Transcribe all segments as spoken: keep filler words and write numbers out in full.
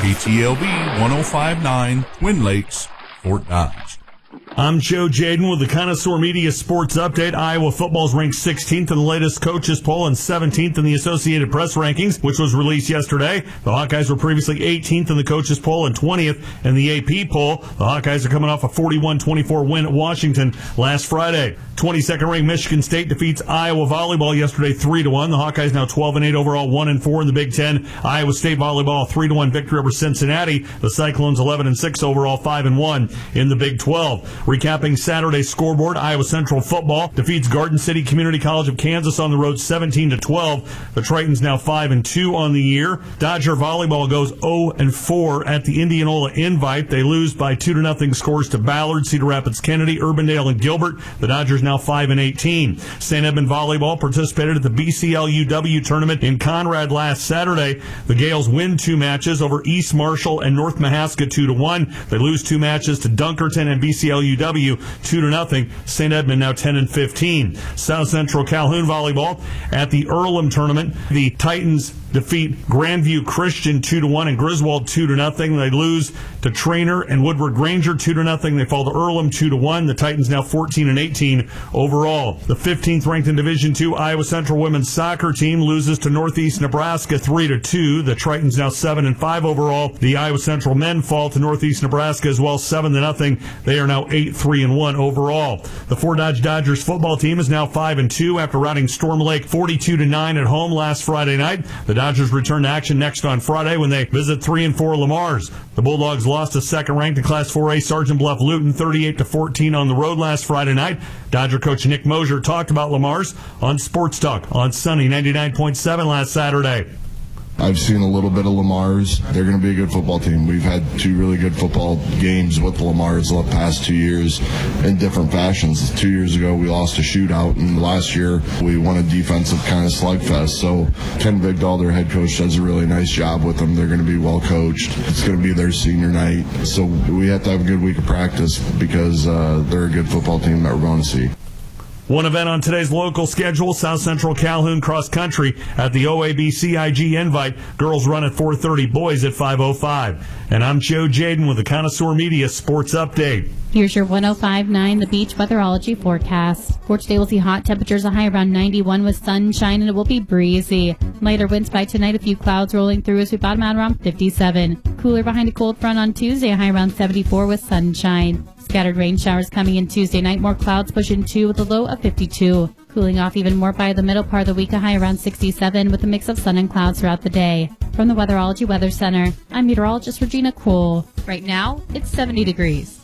K T L V one oh five point nine, Twin Lakes, Fort Dodge. I'm Joe Jaden with the Connoisseur Media Sports Update. Iowa football's ranked sixteenth in the latest coaches poll and seventeenth in the Associated Press rankings, which was released yesterday. The Hawkeyes were previously eighteenth in the coaches poll and twentieth in the A P poll. The Hawkeyes are coming off a forty-one twenty-four win at Washington last Friday. twenty-second ranked Michigan State defeats Iowa volleyball yesterday three to one. The Hawkeyes now twelve and eight overall, one and four in the Big Ten. Iowa State volleyball three to one victory over Cincinnati. The Cyclones eleven and six overall, five and one in the Big twelve. Recapping Saturday's scoreboard, Iowa Central football defeats Garden City Community College of Kansas on the road seventeen to twelve. The Tritons now five and two on the year. Dodger volleyball goes oh and four at the Indianola Invite. They lose by two to nothing scores to Ballard, Cedar Rapids Kennedy, Urbandale, and Gilbert. The Dodgers now five and eighteen. Saint Edmund volleyball participated at the B C L U W tournament in Conrad last Saturday. The Gales win two matches over East Marshall and North Mahaska two to one. They lose two matches to Dunkerton and B C L U W two to nothing. Saint Edmund now ten and fifteen. South Central Calhoun volleyball at the Earlham tournament. The Titans defeat Grandview Christian two to one and Griswold two to nothing. They lose to Trainer and Woodward Granger two to nothing. They fall to Earlham two to one. The Titans now fourteen and eighteen overall. The fifteenth ranked in Division two Iowa Central women's soccer team loses to Northeast Nebraska three to two. The Tritons now seven and five overall. The Iowa Central men fall to Northeast Nebraska as well, seven to nothing. They are now eight three and one overall. The Fort Dodge Dodgers football team is now five and two after routing Storm Lake forty-two to nine at home last Friday night. The Dodgers return to action next on Friday when they visit three and four Lamar's. The Bulldogs lost to second-ranked in Class four A Sergeant Bluff Luton thirty-eight to fourteen on the road last Friday night. Dodger coach Nick Mosier talked about Lamar's on Sports Talk on Sunny ninety-nine point seven last Saturday. I've seen a little bit of Lamar's. They're going to be a good football team. We've had two really good football games with Lamar's the past two years in different fashions. Two years ago, we lost a shootout, and last year, we won a defensive kind of slugfest. So Ken Vigdal, their head coach, does a really nice job with them. They're going to be well coached. It's going to be their senior night. So we have to have a good week of practice because uh, they're a good football team that we're going to see. One event on today's local schedule, South Central Calhoun Cross Country at the O A B C I G Invite. Girls run at four thirty, boys at five oh five. And I'm Joe Jaden with the Connoisseur Media Sports Update. Here's your one oh five point nine The Beach Weatherology forecast. For today, we'll see hot temperatures, a high around ninety-one with sunshine, and it will be breezy. Lighter winds by tonight, a few clouds rolling through as we bottom out around fifty-seven. Cooler behind a cold front on Tuesday, a high around seventy-four with sunshine. Scattered rain showers coming in Tuesday night, more clouds pushing two with a low of fifty-two. Cooling off even more by the middle part of the week, a high around sixty-seven with a mix of sun and clouds throughout the day. From the Weatherology Weather Center, I'm meteorologist Regina Cole. Right now, it's seventy degrees.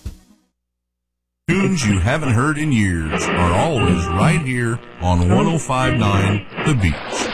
Tunes you haven't heard in years are always right here on one oh five point nine The Beach.